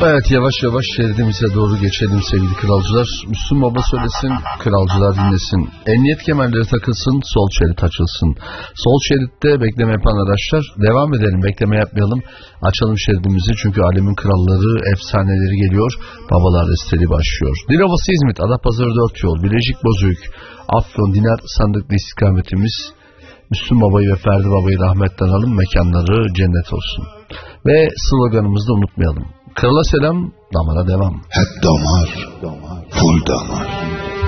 Evet, yavaş yavaş şeridimize doğru geçelim sevgili kralcılar. Müslüm Baba söylesin, kralcılar dinlesin. Emniyet kemerleri takılsın, sol şerit açılsın. Sol şeritte bekleme yapan araçlar, devam edelim, bekleme yapmayalım. Açalım şeridimizi çünkü alemin kralları, efsaneleri geliyor. Babalar desteli başlıyor. Dilovası İzmit, Adapazarı 4 yol, Bilecik Bozüyük, Afyon, Dinar, Sandıklı istikametimiz. Müslüm Baba'yı ve Ferdi Baba'yı rahmetten alın, mekanları cennet olsun. Ve sloganımızı da unutmayalım. Krala selam, damara devam. Hep damar, full damar.